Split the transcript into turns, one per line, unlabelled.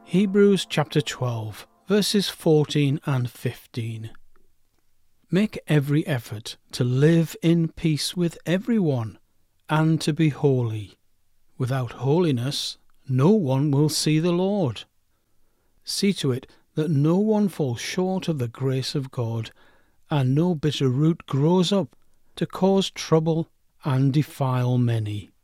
Hebrews chapter 12, verses 14 and 15. Make every effort to live in peace with everyone and to be holy. Without holiness, no one will see the Lord. See to it that no one falls short of the grace of God, and no bitter root grows up to cause trouble and defile many.